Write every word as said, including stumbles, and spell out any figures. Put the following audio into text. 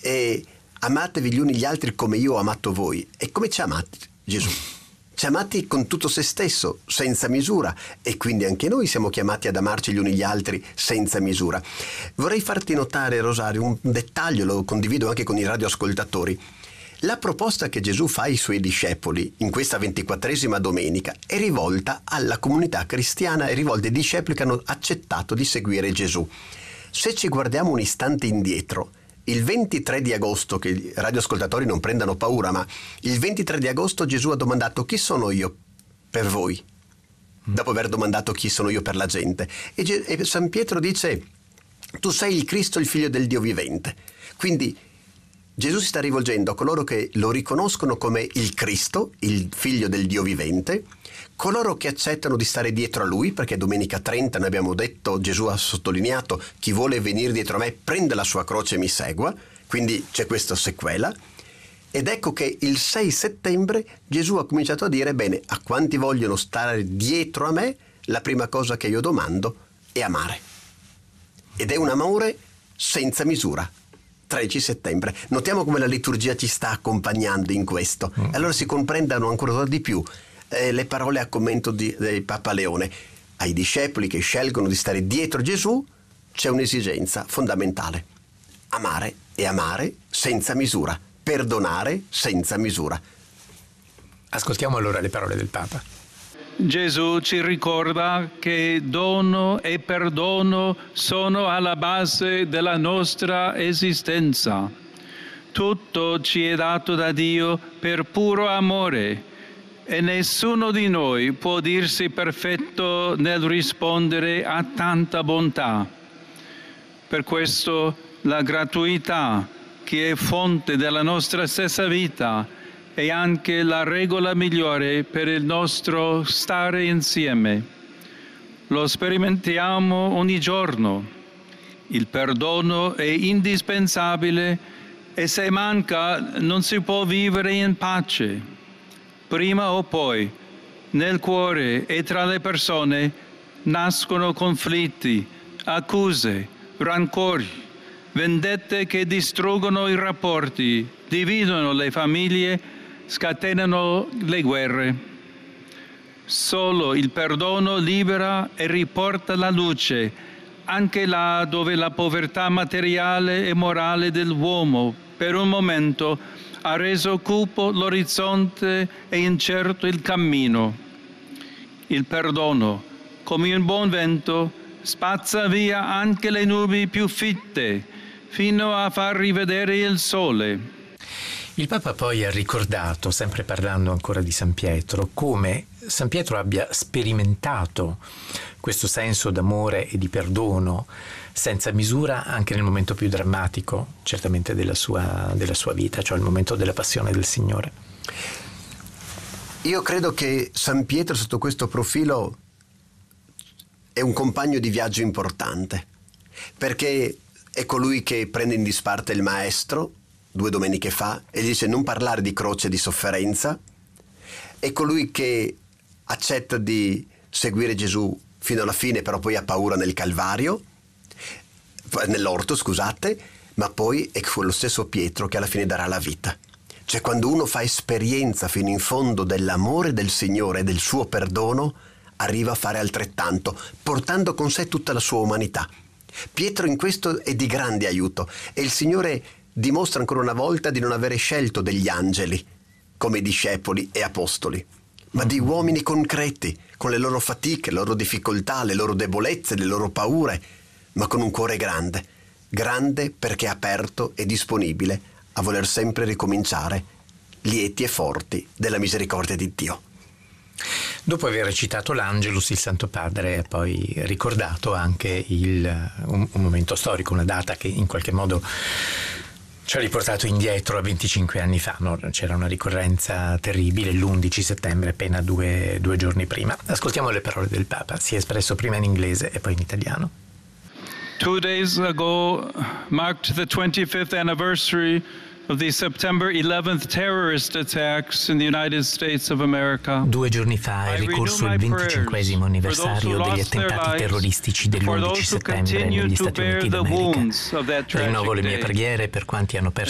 e amatevi gli uni gli altri come io ho amato voi. E come ci ha amati Gesù? Ci ha amati con tutto se stesso, senza misura, e quindi anche noi siamo chiamati ad amarci gli uni gli altri senza misura. Vorrei farti notare, Rosario, un dettaglio, lo condivido anche con i radioascoltatori. La proposta che Gesù fa ai suoi discepoli in questa ventiquattresima domenica è rivolta alla comunità cristiana, è rivolta ai discepoli che hanno accettato di seguire Gesù. Se ci guardiamo un istante indietro, il ventitré di agosto, che i radioascoltatori non prendano paura, ma il ventitré di agosto Gesù ha domandato: chi sono io per voi? Dopo aver domandato chi sono io per la gente. E, Ge- e San Pietro dice: tu sei il Cristo, il figlio del Dio vivente. Quindi Gesù si sta rivolgendo a coloro che lo riconoscono come il Cristo, il figlio del Dio vivente, coloro che accettano di stare dietro a lui, perché domenica trenta noi abbiamo detto, Gesù ha sottolineato: chi vuole venire dietro a me prenda la sua croce e mi segua, quindi c'è questa sequela. Ed ecco che il sei settembre Gesù ha cominciato a dire: bene, a quanti vogliono stare dietro a me, la prima cosa che io domando è amare. Ed è un amore senza misura. tredici settembre. Notiamo come la liturgia ci sta accompagnando in questo. Mm. Allora si comprendono ancora di più eh, le parole a commento di, di Papa Leone. Ai discepoli che scelgono di stare dietro Gesù c'è un'esigenza fondamentale: amare, e amare senza misura, perdonare senza misura. Ascoltiamo allora le parole del Papa. Gesù ci ricorda che dono e perdono sono alla base della nostra esistenza. Tutto ci è dato da Dio per puro amore e nessuno di noi può dirsi perfetto nel rispondere a tanta bontà. Per questo la gratuità, che è fonte della nostra stessa vita, è anche la regola migliore per il nostro stare insieme. Lo sperimentiamo ogni giorno. Il perdono è indispensabile e se manca non si può vivere in pace. Prima o poi, nel cuore e tra le persone, nascono conflitti, accuse, rancori, vendette che distruggono i rapporti, dividono le famiglie, scatenano le guerre. Solo il perdono libera e riporta la luce, anche là dove la povertà materiale e morale dell'uomo per un momento ha reso cupo l'orizzonte e incerto il cammino. Il perdono, come un buon vento, spazza via anche le nubi più fitte, fino a far rivedere il sole. Il Papa poi ha ricordato, sempre parlando ancora di San Pietro, come San Pietro abbia sperimentato questo senso d'amore e di perdono senza misura anche nel momento più drammatico, certamente della sua, della sua vita, cioè il momento della passione del Signore. Io credo che San Pietro sotto questo profilo è un compagno di viaggio importante, perché è colui che prende in disparte il Maestro due domeniche fa e gli dice: non parlare di croce e di sofferenza. È colui che accetta di seguire Gesù fino alla fine, però poi ha paura nel Calvario, nell'orto, scusate, ma poi è lo stesso Pietro che alla fine darà la vita. Cioè, quando uno fa esperienza fino in fondo dell'amore del Signore e del suo perdono, arriva a fare altrettanto, portando con sé tutta la sua umanità. Pietro in questo è di grande aiuto e il Signore dimostra ancora una volta di non avere scelto degli angeli come discepoli e apostoli, ma di uomini concreti, con le loro fatiche, le loro difficoltà, le loro debolezze, le loro paure, ma con un cuore grande, grande perché aperto e disponibile a voler sempre ricominciare, lieti e forti della misericordia di Dio. Dopo aver recitato l'Angelus, il Santo Padre ha poi ricordato anche il, un, un momento storico, una data che in qualche modo ci ha riportato indietro a venticinque anni fa. No? C'era una ricorrenza terribile l'undici settembre, appena due, due giorni prima. Ascoltiamo le parole del Papa, si è espresso prima in inglese e poi in italiano. Two days ago marked the twenty-fifth anniversary of the September eleventh terrorist attacks in the United States of America. Due giorni fa è ricorso il venticinquesimo anniversario degli attentati terroristici dell'undici settembre negli Stati Uniti d'America. Rinnovo le mie preghiere per quanti hanno perso